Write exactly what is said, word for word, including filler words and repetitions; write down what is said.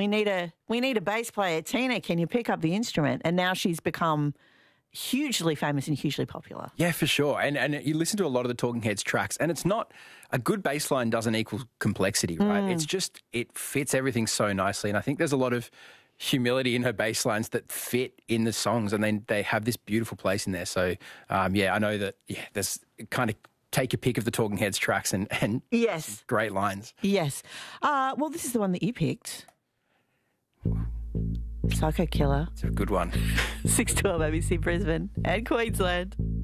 we need a we need a bass player. Tina, can you pick up the instrument? And now she's become hugely famous and hugely popular. Yeah, for sure. And and you listen to a lot of the Talking Heads tracks, and it's not a good bass line doesn't equal complexity, right? Mm. It's just it fits everything so nicely, and I think there's a lot of humility in her bass lines that fit in the songs, and then they have this beautiful place in there. So um, yeah, I know that. Yeah, there's kind of take your pick of the Talking Heads tracks, and and yes, great lines. Yes. Uh, well, this is the one that you picked. Psycho Killer. It's a good one. six twelve A B C Brisbane and Queensland.